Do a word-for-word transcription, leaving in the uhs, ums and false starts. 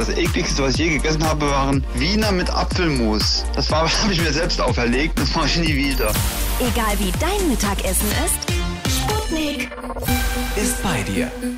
das ekligste, was ich je gegessen habe, waren Wiener mit Apfelmus. Das war, habe ich mir selbst auferlegt, das mache ich nie wieder. Egal wie dein Mittagessen ist, Sputnik ist bei dir.